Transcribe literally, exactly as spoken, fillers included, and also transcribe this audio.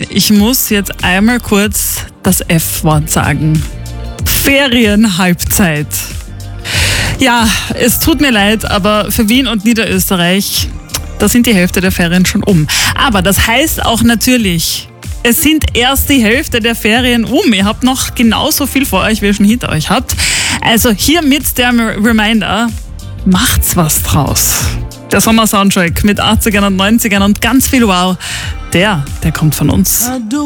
ich muss jetzt einmal kurz das F-Wort sagen. Ferienhalbzeit. Ja, es tut mir leid, aber für Wien und Niederösterreich, da sind die Hälfte der Ferien schon um. Aber das heißt auch natürlich, es sind erst die Hälfte der Ferien um. Ihr habt noch genauso viel vor euch, wie ihr schon hinter euch habt. Also hier mit der Reminder, macht's was draus. Der Sommer-Soundtrack mit achtzigern und neunzigern und ganz viel Wow, der, der kommt von uns.